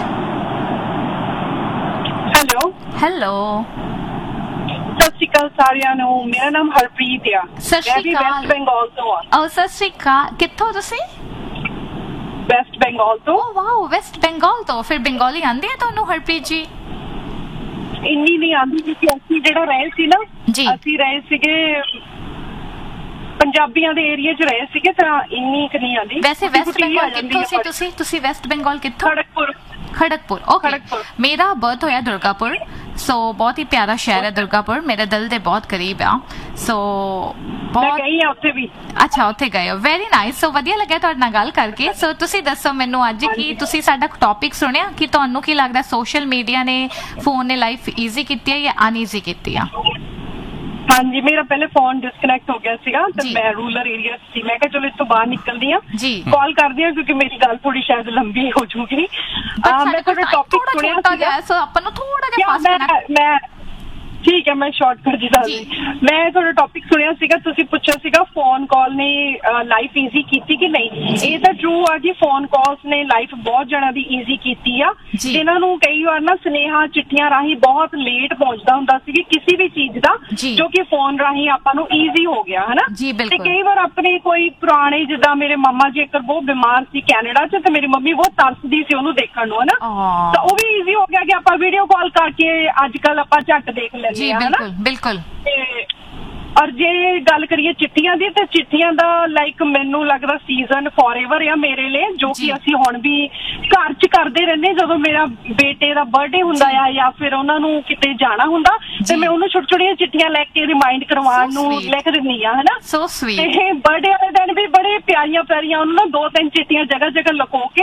Hello hello, ਸਤਿ ਸ਼੍ਰੀ ਅਕਾਲ ਸਾਰਿਆਂ ਨੂੰ, ਮੇਰਾ ਨਾਮ ਹਰਪ੍ਰੀਤ ਆ, ਮੈਂ ਵੀ ਵੈਸਟ ਬੰਗਾਲ ਤੋਂ ਆ। ਓ ਸਤਿ ਸ਼੍ਰੀ ਅਕਾਲ, ਕਿੱਥੋਂ ਤੁਸੀਂ? ਵੈਸਟ ਬੰਗਾਲ ਤੋਂ। ਓ ਵਾਓ, ਵੈਸਟ ਬੰਗਾਲ ਤੋਂ, ਫਿਰ ਬੰਗਾਲੀ ਆਂਦੀ ਹੈ ਤੁਹਾਨੂੰ ਹਰਪ੍ਰੀਤ ਜੀ? ਇੰਨੀ ਨਹੀਂ ਆਂਦੀ, ਕਿਉਂਕਿ ਅਸੀਂ ਜਿਹੜਾ ਰਹੇ ਸੀ ਨਾ, ਅਸੀਂ ਰਹੇ ਸੀਗੇ ਪੰਜਾਬੀਆਂ ਦੇ ਏਰੀਆ 'ਚ ਰਹੇ ਸੀਗੇ, ਤਾਂ ਇੰਨੀ ਕੁ ਨਹੀਂ ਆਂਦੀ। ਵੈਸੇ ਵੈਸਟ ਬੰਗਾਲ ਕਿੱਥੋਂ ਸੀ ਤੁਸੀਂ? ਤੁਸੀਂ ਵੈਸਟ ਬੰਗਾਲ ਕਿੱਥੋਂ? ਖੜਗਪੁਰ। ਖੜਗਪੁਰ, ਓਕੇ। ਮੇਰਾ ਬਰਥ ਹੋਇਆ ਦੁਰਗਾਪੁਰ, ਸੋ ਬਹੁਤ ਹੀ ਪਿਆਰਾ ਸ਼ਹਿਰ ਹੈ ਦੁਰਗਾਪੁਰ, ਮੇਰੇ ਦਿਲ ਦੇ ਬਹੁਤ ਕਰੀਬ ਆ। ਸੋ ਬਹੁਤ ਗਈ ਆ ਉੱਥੇ ਵੀ। ਅੱਛਾ, ਉੱਥੇ ਗਏ ਹੋ, ਵੈਰੀ ਨਾਈਸ। ਸੋ ਵਧੀਆ ਲੱਗਿਆ ਤੁਹਾਡੇ ਨਾਲ ਗੱਲ ਕਰਕੇ। ਸੋ ਤੁਸੀਂ ਦੱਸੋ ਮੈਨੂੰ ਅੱਜ ਕੀ ਤੁਸੀਂ ਸਾਡਾ ਟੌਪਿਕ ਸੁਣਿਆ, ਕਿ ਤੁਹਾਨੂੰ ਕੀ ਲੱਗਦਾ ਸੋਸ਼ਲ ਮੀਡੀਆ ਨੇ, ਫੋਨ ਨੇ ਲਾਈਫ ਈਜ਼ੀ ਕੀਤੀ ਹੈ ਜਾਂ ਅਨਈਜ਼ੀ ਕੀਤੀ ਆ? ਹਾਂਜੀ, ਮੇਰਾ ਪਹਿਲੇ ਫੋਨ ਡਿਸਕਨੈਕਟ ਹੋ ਗਿਆ ਸੀਗਾ, ਤੇ ਮੈਂ ਰੂਰਲ ਏਰੀਆ ਸੀ, ਮੈਂ ਕਿਹਾ ਚਲੋ ਇਸ ਤੋਂ ਬਾਹਰ ਨਿਕਲਦੀ ਆ, ਕਾਲ ਕਰਦੀ ਆ, ਕਿਉਂਕਿ ਮੇਰੀ ਗੱਲ ਥੋੜੀ ਸ਼ਾਇਦ ਲੰਬੀ ਹੋ ਜੂਗੀ। ਮੈਂ ਤੁਹਾਡਾ ਟੌਪਿਕ ਸੁਣਿਆ ਸੀਗਾ, ਸੋ ਆਪਾਂ ਨੂੰ ਥੋੜਾ ਜਿਹਾ ਫਾਸਟ ਕਰਨਾ। ਮੈਂ ਠੀਕ ਹੈ, ਮੈਂ ਸ਼ਾਰਟ ਕਰ ਜੀ ਦੱਸਦੀ। ਮੈਂ ਤੁਹਾਡਾ ਟੌਪਿਕ ਸੁਣਿਆ ਸੀਗਾ, ਤੁਸੀਂ ਪੁੱਛਿਆ ਸੀਗਾ ਫੋਨ ਕਾਲ ਨੇ ਲਾਈਫ ਈਜ਼ੀ ਕੀਤੀ ਕਿ ਨਹੀਂ। ਇਹ ਤਾਂ ਟਰੂ ਆ ਕਿ ਫੋਨ ਕਾਲਸ ਨੇ ਲਾਈਫ ਬਹੁਤ ਜਣਿਆਂ ਦੀ ਈਜ਼ੀ ਕੀਤੀ ਆ, ਜਿਨ੍ਹਾਂ ਨੂੰ ਕਈ ਵਾਰ ਨਾ ਸੁਨੇਹਾ ਚਿੱਠੀਆਂ ਰਾਹੀਂ ਬਹੁਤ ਲੇਟ ਪਹੁੰਚਦਾ ਹੁੰਦਾ ਸੀ ਕਿਸੇ ਵੀ ਚੀਜ਼ ਦਾ, ਜੋ ਕਿ ਫੋਨ ਰਾਹੀਂ ਆਪਾਂ ਨੂੰ ਈਜ਼ੀ ਹੋ ਗਿਆ, ਹਨਾ। ਤੇ ਕਈ ਵਾਰ ਆਪਣੇ ਕੋਈ ਪੁਰਾਣੇ, ਜਿੱਦਾਂ ਮੇਰੇ ਮਾਮਾ ਜੀ ਇੱਕ ਬਹੁਤ ਬਿਮਾਰ ਸੀ ਕੈਨੇਡਾ 'ਚ, ਤੇ ਮੇਰੀ ਮੰਮੀ ਬਹੁਤ ਤਰਸਦੀ ਸੀ ਉਹਨੂੰ ਦੇਖਣ ਨੂੰ, ਹਨਾ, ਤਾਂ ਉਹ ਵੀ ਈਜ਼ੀ ਹੋ ਗਿਆ ਕਿ ਆਪਾਂ ਵੀਡੀਓ ਕਾਲ ਕਰਕੇ ਅੱਜ ਕੱਲ ਆਪਾਂ ਝੱਟ ਦੇਖ ਲੈਂਦੇ ਜੀ। ਬਿਲਕੁਲ ਬਿਲਕੁਲ। ਔਰ ਜੇ ਗੱਲ ਕਰੀਏ ਚਿੱਠੀਆਂ ਦੀ, ਤੇ ਚਿੱਠੀਆਂ ਦਾ ਲਾਈਕ ਮੈਨੂੰ ਲੱਗਦਾ ਸੀਜ਼ਨ ਫੋਰਐਵਰ ਆ ਮੇਰੇ ਲਈ, ਜੋ ਕਿ ਅਸੀਂ ਹੁਣ ਵੀ ਘਰ 'ਚ ਕਰਦੇ ਰਹਿੰਦੇ। ਜਦੋਂ ਮੇਰਾ ਬੇਟੇ ਦਾ ਬਰਥਡੇ ਹੁੰਦਾ ਆ ਜਾਂ ਫਿਰ ਉਹਨਾਂ ਨੂੰ ਕਿਤੇ ਜਾਣਾ ਹੁੰਦਾ, ਤੇ ਮੈਂ ਉਹਨੂੰ ਛੋਟੀ ਛੋਟੀਆਂ ਚਿੱਠੀਆਂ ਲੈ ਕੇ ਰਿਮਾਈਂਡ ਕਰਵਾਉਣ ਨੂੰ ਲਿਖ ਦਿੰਦੀ ਆ, ਹਨਾ। So sweet. ਤੇ ਬਰਥਡੇ ਵਾਲੇ ਦਿਨ ਵੀ ਬੜੇ ਪਿਆਰੀਆਂ ਪਿਆਰੀਆਂ ਉਹਨੂੰ ਨਾ ਦੋ ਤਿੰਨ ਚਿੱਠੀਆਂ ਜਗ੍ਹਾ ਜਗ੍ਹਾ ਲੁਕੋ ਕੇ,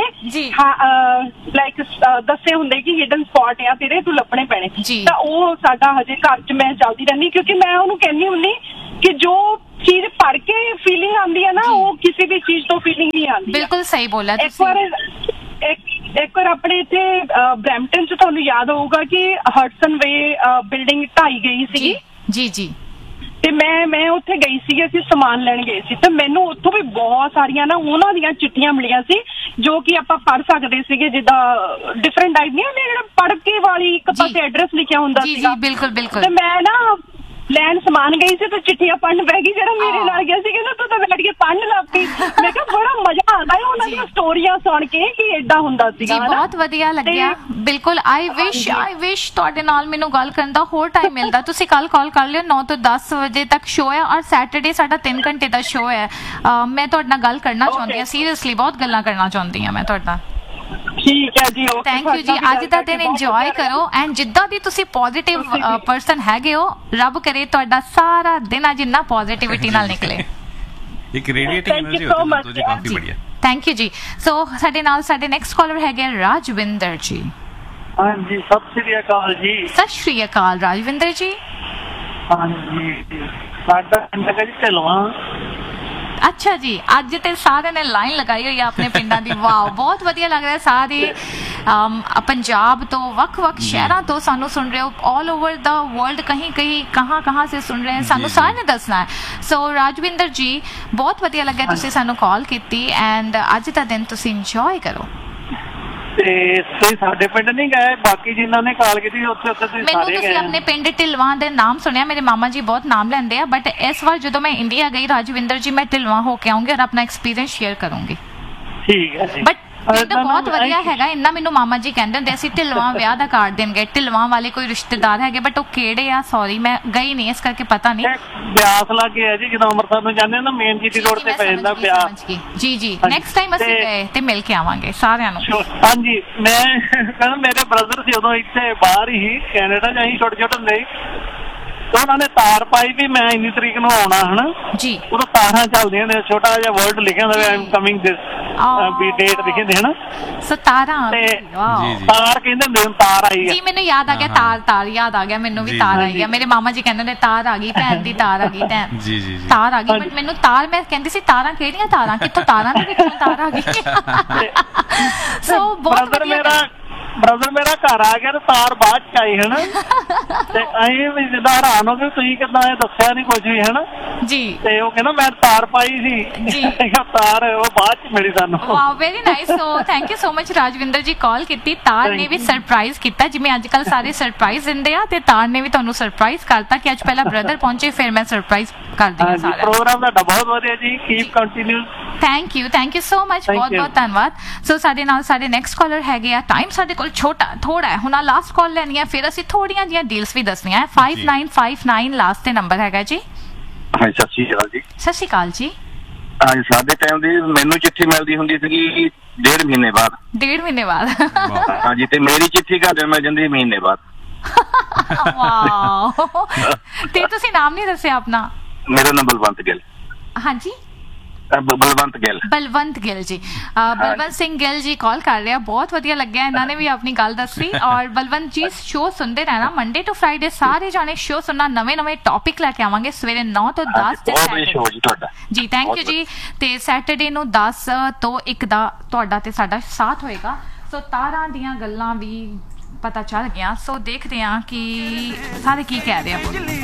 ਲਾਈਕ ਦੱਸੇ ਹੁੰਦੇ ਕਿ ਹਿਡਨ ਸਪੌਟ ਆ ਤੇਰੇ, ਤੂੰ ਲੱਭਣੇ ਪੈਣੇ। ਤਾਂ ਉਹ ਸਾਡਾ ਹਜੇ ਘਰ 'ਚ ਮੈਂ ਚੱਲਦੀ ਰਹਿੰਦੀ, ਕਿਉਂਕਿ ਮੈਂ ਉਹਨੂੰ ਕਹਿੰਦੀ ਹੁੰਦੀ ਕਿ ਜੋ ਚੀਜ਼ ਪੜ੍ਹ ਕੇ ਫੀਲਿੰਗ ਆਉਂਦੀ ਹੈ ਨਾ, ਉਹ ਕਿਸੇ ਵੀ ਚੀਜ਼ ਤੋਂ ਫੀਲਿੰਗ ਨਹੀਂ ਆਉਂਦੀ। ਬਿਲਕੁਲ ਸਹੀ ਬੋਲਿਆ ਤੁਸੀਂ। ਇੱਕ ਵਾਰ ਇੱਕ ਵਾਰ ਆਪਣੇ ਇੱਥੇ ਬਰੈਂਪਟਨ ਚ ਤੁਹਾਨੂੰ ਯਾਦ ਹੋਊਗਾ ਕਿ ਹਡਸਨ ਵੇ ਬਿਲਡਿੰਗ ਢਾਈ ਗਈ ਸੀਗੀ। ਜੀ ਜੀ। ਤੇ ਮੈਂ ਮੈਂ ਉੱਥੇ ਗਈ ਸੀ, ਅਸੀਂ ਸਮਾਨ ਲੈਣ ਗਏ ਸੀ ਤੇ ਮੈਨੂੰ ਉੱਥੋਂ ਵੀ ਬਹੁਤ ਸਾਰੀਆਂ ਨਾ ਉਹਨਾਂ ਦੀਆਂ ਚਿੱਠੀਆਂ ਮਿਲੀਆਂ ਸੀ ਜੋ ਕਿ ਆਪਾਂ ਪੜ੍ਹ ਸਕਦੇ ਸੀਗੇ, ਜਿੱਦਾਂ ਡਿਫਰੈਂਟ ਟਾਈਪ ਦੀਆਂ ਜਿਹੜਾ ਪੜ੍ਹ ਕੇ ਵਾਲੀ ਇੱਕ ਪਾਸੇ ਐਡਰੈਸ ਲਿਖਿਆ ਹੁੰਦਾ ਸੀਗਾ। ਜੀ ਬਿਲਕੁਲ ਬਿਲਕੁਲ। ਤੇ ਮੈਂ ਨਾ ਲੈਣ ਸਮਾਨ ਗਈ ਸੀ ਤੇ ਚਿੱਠੀਆਂ ਪੜ੍ਹਨ ਬਹਿ ਗਈ। ਜਿਹੜਾ ਮੇਰੇ ਨਾਲ ਗਿਆ ਸੀ ਕਹਿੰਦਾ ਤੂੰ ਤਾਂ ਬੈਠ ਕੇ ਪੜ੍ਹਨ ਲੱਗ ਪਈ। ਮੈਂ ਕਿਹਾ ਬੜਾ ਮਜ਼ਾ ਆਉਂਦਾ ਹੈ ਉਹਨਾਂ ਦੀਆਂ ਸਟੋਰੀਆਂ ਸੁਣ ਕੇ ਕਿ ਏਦਾਂ ਹੁੰਦਾ ਸੀਗਾ। ਜੀ ਬਹੁਤ ਵਧੀਆ ਲੱਗਿਆ। ਬਿਲਕੁਲ ਆਈ ਵਿਸ਼ ਆਈ ਵਿਸ਼ ਤੁਹਾਡੇ ਨਾਲ ਮੈਨੂੰ ਗੱਲ ਕਰਨ ਦਾ ਹੋਰ ਟਾਈਮ ਮਿਲਦਾ। ਤੁਸੀਂ ਕੱਲ ਕਾਲ ਕਰ ਲਿਓ, ਨੌ ਤੋਂ ਦਸ ਵਜੇ ਤੱਕ ਸ਼ੋਅ ਹੈ ਔਰ ਸੈਟਰਡੇ ਸਾਡਾ ਤਿੰਨ ਘੰਟੇ ਦਾ ਸ਼ੋਅ ਹੈ। ਮੈਂ ਤੁਹਾਡੇ ਨਾਲ ਗੱਲ ਕਰਨਾ ਚਾਹੁੰਦੀ ਹਾਂ, ਸੀਰੀਅਸਲੀ ਬਹੁਤ ਗੱਲਾਂ ਕਰਨਾ ਚਾਹੁੰਦੀ ਹਾਂ ਮੈਂ ਤੁਹਾਡੇ ਨਾਲ। ਠੀਕ ਹੈ ਜੀ, ਓਕੇ। ਥੈਂਕ ਯੂ ਜੀ। ਅੱਜ ਦਾ ਦਿਨ ਇੰਜੋਏ ਕਰੋ ਐਂਡ ਜਿੱਦਾਂ ਦੀ ਤੁਸੀਂ ਪੋਜ਼ਿਟਿਵ ਪਰਸਨ ਹੈਗੇ ਹੋ, ਰੱਬ ਕਰੇ ਤੁਹਾਡਾ ਸਾਰਾ ਦਿਨ ਅੱਜ ਇੰਨਾ ਪੋਜ਼ਿਟਿਵਿਟੀ ਨਾਲ ਨਿਕਲੇ। ਇੱਕ ਰੇਡੀਏਟਿੰਗ એનર્ਜੀ ਹੋਤੀ ਹੈ ਜੀ, ਕਾਫੀ ਬੜੀਆ। ਥੈਂਕ ਯੂ ਜੀ। ਸੋ ਸਾਡੇ ਨਾਲ ਸਾਡੇ ਨੈਕਸਟ ਕਾਲਰ ਹੈਗੇ ਰਾਜਵਿੰਦਰ ਜੀ। ਹਾਂਜੀ, ਸਤਿ ਸ੍ਰੀ ਅਕਾਲ ਜੀ। ਸਤਿ ਸ਼੍ਰੀ ਅਕਾਲ ਰਾਜਵਿੰਦਰ ਜੀ। ਹਾਂਜੀ, ਸਾਡਾ ਪਿੰਡ ਹੈ ਜੀ ਢਿਲਵਾਂ। ਅੱਛਾ ਜੀ, ਅੱਜ ਤੇ ਸਾਰਿਆਂ ਨੇ ਲਾਈਨ ਲਗਾਈ ਹੋਈ ਆ ਆਪਣੇ ਪਿੰਡਾਂ ਦੀ। ਵਾਓ, ਬਹੁਤ ਵਧੀਆ ਲੱਗ ਰਿਹਾ। ਸਾਰੇ ਪੰਜਾਬ ਤੋਂ ਵੱਖ-ਵੱਖ ਸ਼ਹਿਰਾਂ ਤੋਂ ਸਾਨੂੰ ਸੁਣ ਰਹੇ ਹੋ, ਆਲ ਓਵਰ ਦਾ ਵਰਲਡ, ਕहीं कहीं ਕਹਾਂ ਕਹਾਂ ਸੇ ਸੁਣ ਰਹੇ हैं। ਸਾਨੂੰ ਸਾਰਿਆਂ ਨੇ ਦੱਸਣਾ ਹੈ। ਸੋ ਰਾਜਵਿੰਦਰ ਜੀ, ਬਹੁਤ ਵਧੀਆ ਲੱਗਿਆ ਤੁਸੀਂ ਸਾਨੂੰ ਕਾਲ ਕੀਤੀ ਐਂਡ ਅੱਜ ਦਾ ਦਿਨ ਤੁਸੀਂ ਇੰਜੋਏ ਕਰੋ। ਤੇ ਤੁਸੀਂ ਸਾਡੇ ਪਿੰਡ ਨਹੀਂ ਗਏ, ਬਾਕੀ ਜਿਨ੍ਹਾਂ ਨੇ ਕਾਲ ਕੀਤੀ ਉੱਥੇ ਉੱਥੇ ਤੁਸੀਂ ਮੈਨੂੰ ਸਾਰੇ ਗਏ। ਤੁਸੀਂ ਆਪਣੇ ਪਿੰਡ ਢਿਲਵਾਂ ਦੇ ਨਾਮ ਸੁਣਿਆ, ਮੇਰੇ ਮਾਮਾ ਜੀ ਬਹੁਤ ਨਾਮ ਲੈਂਦੇ ਆ, ਬਟ ਇਸ ਵਾਰ ਜਦੋਂ ਮੈਂ ਇੰਡੀਆ ਗਈ ਰਾਜਵਿੰਦਰ ਜੀ, ਮੈਂ ਢਿਲਵਾਂ ਹੋ ਕੇ ਆਉਂਗੀ ਔਰ ਆਪਣਾ ਐਕਸਪੀਰੀਅੰਸ ਸ਼ੇਅਰ ਕਰੂੰਗੀ। ਠੀਕ ਹੈ ਜੀ। ਬਟ ਪਿੰਡ ਬਹੁਤ ਵਧੀਆ ਹੈਗਾ, ਇੰਨਾ ਮੈਨੂੰ ਮਾਮਾ ਜੀ ਕਹਿੰਦੇ ਹੁੰਦੇ ਅਸੀਂ ਢਿਲਵਾਂ ਵਿਆਹ ਦਾ ਕਾਰਡ ਦੇਣ ਗਏ। ਢਿਲਵਾਂ ਵਾਲੇ ਕੋਈ ਰਿਸ਼ਤੇਦਾਰ ਹੈਗੇ ਬਟ ਉਹ ਕਿਹੜੇ ਆ, ਸੌਰੀ ਮੈਂ ਗਈ ਨਹੀਂ ਇਸ ਕਰਕੇ ਪਤਾ ਨਹੀਂ। ਬਿਆਸ ਲੱਗੇ ਹੈ ਜੀ, ਜਦੋਂ ਅੰਮ੍ਰਿਤਸਰ ਨੂੰ ਜਾਂਦੇ ਨਾ ਮੇਨ ਜੀਟੀ ਰੋਡ ਤੇ ਪੈ ਜਾਂਦਾ ਬਿਆਸ। ਜੀ ਜੀ, ਨੈਕਸਟ ਟਾਈਮ ਅਸੀਂ ਗਏ ਤੇ ਮਿਲ ਕੇ ਆਵਾਂਗੇ ਸਾਰਿਆਂ ਨੂੰ। ਹਾਂਜੀ, ਮੈਂ ਕਹਿੰਦਾ ਮੇਰੇ ਬ੍ਰਦਰ ਸੀ ਉਦੋਂ ਇੱਥੇ ਬਾਹਰ ਹੀ ਕੈਨੇਡਾ ਚ, ਅਸੀਂ ਛੋਟੇ ਛੋਟੇ ਹੁੰਦੇ ਤੇ ਉਹਨਾਂ ਨੇ ਤਾਰ ਪਾਈ ਵੀ ਮੈਂ ਇੰਨੀ ਤਰੀਕ ਨੂੰ ਆਉਣਾ ਹਨਾ ਜੀ। ਉਦੋਂ ਤਾਰਾਂ ਚੱਲਦੀਆਂ ਨੇ, ਛੋਟਾ ਜਿਹਾ ਵਰਡ ਲਿਖਿਆ ਹੁੰਦਾ I am coming this we date ਲਿਖੇ ਹੁੰਦੇ ਹਨਾ। ਸੋ ਤਾਰਾਂ, ਤਾਰ ਕਹਿੰਦੇ ਹੁੰਦੇ ਤਾਰ ਆਈ ਜੀ। ਮੈਨੂੰ ਯਾਦ ਆ ਗਿਆ, ਤਾਰ ਤਾਰ ਯਾਦ ਆ ਗਿਆ ਮੈਨੂੰ ਵੀ, ਤਾਰ ਆਈ ਆ। ਮੇਰੇ ਮਾਮਾ ਜੀ ਕਹਿੰਦੇ ਨੇ ਤਾਰ ਆ ਗਈ, ਭੈਣ ਦੀ ਤਾਰ ਆ ਗਈ, ਭੈਣ ਜੀ ਜੀ ਜੀ ਤਾਰ ਆ ਗਈ। ਬਟ ਮੈਨੂੰ ਤਾਰ, ਮੈਂ ਕਹਿੰਦੀ ਸੀ ਤਾਰਾਂ ਕਿਹੜੀਆਂ ਤਾਰਾਂ, ਕਿੱਥੋਂ ਤਾਰਾਂ ਦੇ ਵਿੱਚੋਂ ਤਾਰ ਆ ਗਈ। ਸੋ ਬਹੁਤ ਮੇਰਾ ਬ੍ਰਦਰ ਮੇਰਾ ਘਰ ਆ ਗਿਆ ਤੇ ਤਾਰ ਬਾਅਦ ਚ ਆਈ ਹਨਾ। ਤੇ ਅਸੀਂ ਵੀ ਜਿੱਦਾਂ ਹੈਰਾਨ ਹੋ ਗਏ, ਤੁਸੀਂ ਕਿੱਦਾਂ ਇਹ ਦੱਸਿਆ ਨਹੀਂ ਕੁਝ ਵੀ ਹਨਾ ਜੀ। ਤੇ ਉਹ ਕਹਿੰਦਾ ਮੈਂ ਤਾਰ ਪਾਈ ਸੀ ਜੀ, ਤਾਰ ਉਹ ਬਾਅਦ ਚ ਮਿਲੀ ਸਾਨੂੰ। Wow, very nice. So thank you so much Rajwinder ਜੀ ਕਾਲ ਕੀਤੀ। ਤਾਰ ਨੇ ਵੀ ਸਰਪ੍ਰਾਈਜ਼ ਕੀਤਾ, ਜਿਵੇਂ ਅੱਜ ਕੱਲ ਸਾਰੇ ਸਰਪ੍ਰਾਈਜ਼ ਦਿੰਦੇ ਆ, ਤੇ ਤਾਰ ਨੇ ਵੀ ਤੁਹਾਨੂੰ ਸਰਪ੍ਰਾਈਜ਼ ਕਰਤਾ ਕਿ ਅੱਜ ਪਹਿਲਾਂ ਬ੍ਰਦਰ ਪਹੁੰਚੇ ਫਿਰ ਮੈਂ ਸਰਪ੍ਰਾਈਜ਼ ਕਰਦੀ ਹਾਂ ਸਾਰਿਆਂ ਨੂੰ। ਪ੍ਰੋਗਰਾਮ ਤੁਹਾਡਾ ਬਹੁਤ ਵਧੀਆ ਜੀ, keep continue. Thank you thank you so much, ਬਹੁਤ ਬਹੁਤ ਧੰਨਵਾਦ। ਸੋ ਸਾਡੇ ਨਾਲ ਸਾਡੇ ਨੈਕਸਟ ਕਾਲਰ ਹੈਗੇ ਆ। ਟਾਈਮ ਸਾਡੇ ਕੋਲ ਛੋਟਾ ਥੋੜਾ ਹੈ, ਹੁਣ ਆ ਲਾਸਟ ਕਾਲ ਲੈਣੀ ਹੈ, ਫਿਰ ਅਸੀਂ ਥੋੜੀਆਂ ਜਿਹੀਆਂ ਡੀਲਸ ਵੀ ਦੱਸਣੀਆਂ ਹੈ। Five nine five nine last ਤੇ ਨੰਬਰ ਹੈਗਾ ਜੀ। ਹਾਂਜੀ, ਸਤਿ ਸ਼੍ਰੀ ਅਕਾਲ ਜੀ। ਸਤਿ ਸ਼੍ਰੀ ਅਕਾਲ ਜੀ। ਹਾਂਜੀ, ਸਾਡੇ ਟਾਈਮ ਦੀ ਮੈਨੂੰ ਚਿੱਠੀ ਮਿਲਦੀ ਹੁੰਦੀ ਸੀਗੀ ਡੇਢ ਮਹੀਨੇ ਬਾਅਦ। ਡੇਢ ਮਹੀਨੇ ਬਾਅਦ? ਹਾਂਜੀ, ਤੇ ਮੇਰੀ ਚਿੱਠੀ ਘਰ ਮਿਲ ਜਾਂਦੀ ਮਹੀਨੇ ਬਾਅਦ। ਵਾਓ। ਤੇ ਤੁਸੀਂ ਨਾਮ ਨਹੀਂ ਦੱਸਿਆ ਆਪਣਾ? ਮੇਰਾ ਨਾਮ ਬਲਵੰਤ ਗਿੱਲ। ਹਾਂਜੀ, ਬਲਵੰਤ ਗਿੱਲ। ਬਲਵੰਤ ਗਿੱਲ ਜੀ, ਬਲਵੰਤ ਸਿੰਘ ਗਿੱਲ ਜੀ ਕਾਲ ਕਰ ਰਿਹਾ। ਬਹੁਤ ਵਧੀਆ ਲੱਗਿਆ, ਇਹਨਾਂ ਨੇ ਵੀ ਆਪਣੀ ਗੱਲ ਦੱਸੀ। ਔਰ ਬਲਵੰਤ ਜੀ ਸ਼ੋਅ ਸੁਣਦੇ ਰਹਿਣਾ, ਮੰਡੇ ਟੂ ਫਰਾਈਡੇ ਸਾਰੇ ਜਾਣੇ ਸ਼ੋਅ ਸੁਣਨਾ। ਨਵੇਂ ਨਵੇਂ ਟੌਪਿਕ ਲੈ ਕੇ ਆਵਾਂਗੇ ਸਵੇਰੇ ਨੌ ਤੋਂ ਦਸ ਜੀ। ਥੈਂਕ ਯੂ ਜੀ। ਤੇ ਸੈਟਰਡੇ ਨੂੰ ਦਸ ਤੋਂ ਇੱਕ ਦਾ ਤੁਹਾਡਾ ਤੇ ਸਾਡਾ ਸਾਥ ਹੋਏਗਾ। ਸੋ ਤਾਰਾਂ ਦੀਆਂ ਗੱਲਾਂ ਵੀ ਪਤਾ ਚੱਲ ਗਿਆ। ਸੋ ਦੇਖਦੇ ਹਾਂ ਕਿ ਸਾਰੇ ਕੀ ਕਹਿ ਰਹੇ ਆ।